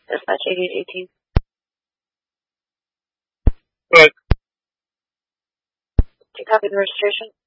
Dispatch 8818. Good. Do you copy the registration?